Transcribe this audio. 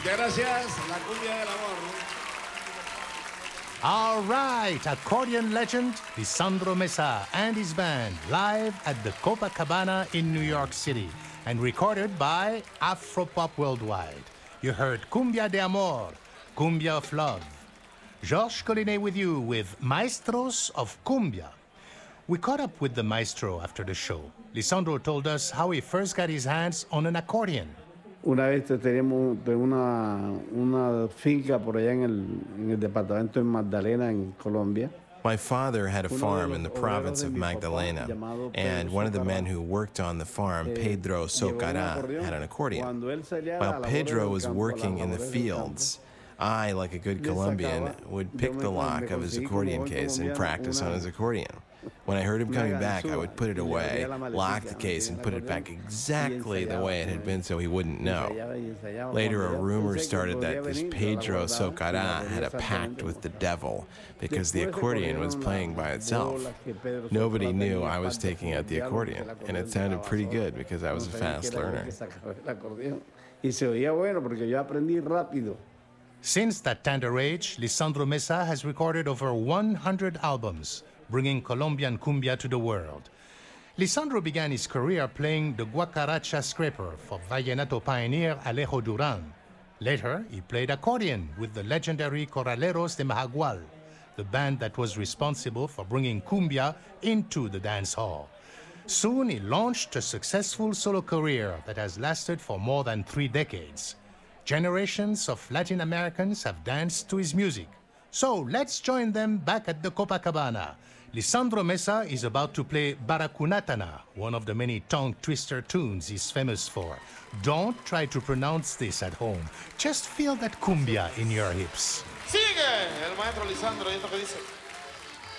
Muchas gracias, la cumbia del amor. All right, accordion legend Lisandro Mesa and his band live at the Copacabana in New York City and recorded by Afropop Worldwide. You heard Cumbia de Amor, Cumbia of Love. Georges Collinet with you with Maestros of Cumbia. We caught up with the maestro after the show. Lisandro told us how he first got his hands on an accordion. Una vez teníamos una finca por allá en el departamento de Magdalena, en Colombia. My father had a farm in the province of Magdalena, and one of the men who worked on the farm, Pedro Socara, had an accordion. While Pedro was working in the fields, I, like a good Colombian, would pick the lock of his accordion case and practice on his accordion. When I heard him coming back, I would put it away, lock the case, and put it back exactly the way it had been so he wouldn't know. Later, a rumor started that this Pedro Socara had a pact with the devil because the accordion was playing by itself. Nobody knew I was taking out the accordion, and it sounded pretty good because I was a fast learner. Since that tender age, Lisandro Mesa has recorded over 100 albums, bringing Colombian cumbia to the world. Lisandro began his career playing the guacaracha scraper for vallenato pioneer Alejo Duran. Later, he played accordion with the legendary Corraleros de Mahagual, the band that was responsible for bringing cumbia into the dance hall. Soon, he launched a successful solo career that has lasted for more than 3 decades. Generations of Latin Americans have danced to his music. So let's join them back at the Copacabana. Lisandro Mesa is about to play Baracunatana, one of the many tongue twister tunes he's famous for. Don't try to pronounce this at home. Just feel that cumbia in your hips. Sigue el maestro Lisandro y esto que dice.